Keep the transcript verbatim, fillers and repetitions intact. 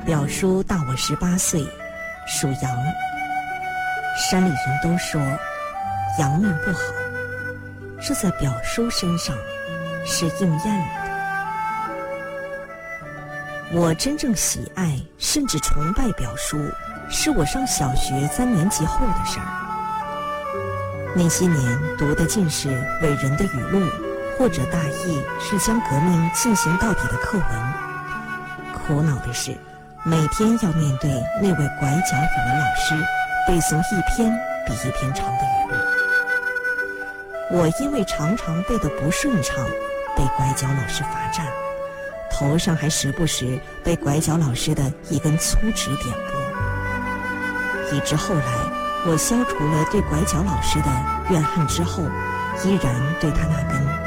表叔大我十八岁，属羊。山里人都说羊命不好，这在表叔身上是应验了的。我真正喜爱甚至崇拜表叔，是我上小学三年级后的事儿。那些年读的尽是伟人的语录，或者大意是将革命进行到底的课文。苦恼的是，每天要面对那位拐角语文老师背诵一篇比一篇长的语录。我因为常常背得不顺畅，被拐角老师罚站，头上还时不时被拐角老师的一根粗指点拨。以致后来我消除了对拐角老师的怨恨之后，依然对他那根